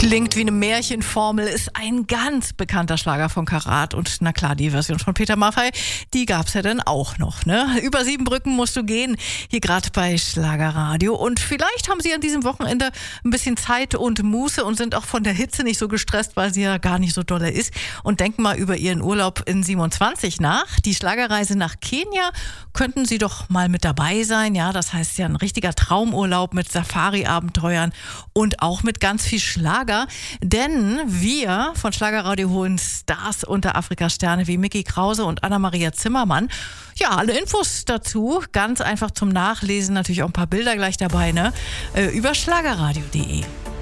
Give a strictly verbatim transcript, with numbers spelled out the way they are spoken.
Klingt wie eine Märchenformel, ist ein ganz bekannter Schlager von Karat. Und na klar, die Version von Peter Maffay, die gab's ja dann auch noch, ne? Über sieben Brücken musst du gehen, hier gerade bei Schlagerradio. Und vielleicht haben Sie an diesem Wochenende ein bisschen Zeit und Muße und sind auch von der Hitze nicht so gestresst, weil sie ja gar nicht so dolle ist. Und denken mal über Ihren Urlaub in siebenundzwanzig nach. Die Schlagerreise nach Kenia könnten Sie doch mal mit dabei sein. Ja, das heißt ja ein richtiger Traumurlaub mit Safari-Abenteuern und auch mit ganz viel Schlager. Denn wir von Schlagerradio holen Stars unter Afrikas Sterne wie Micky Krause und Anna-Maria Zimmermann. Ja, alle Infos dazu, ganz einfach zum Nachlesen, natürlich auch ein paar Bilder gleich dabei, ne? Über schlagerradio punkt de.